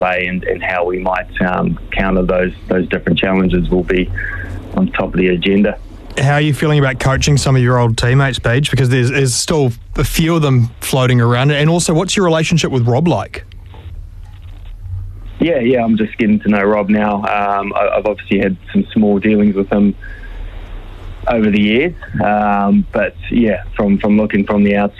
play and how we might counter those different challenges will be on top of the agenda. How are you feeling about coaching some of your old teammates, Beach? Because there's still a few of them floating around. And also, what's your relationship with Rob like? Yeah, I'm just getting to know Rob now. I've obviously had some small dealings with him over the years, but yeah, from looking from the outside,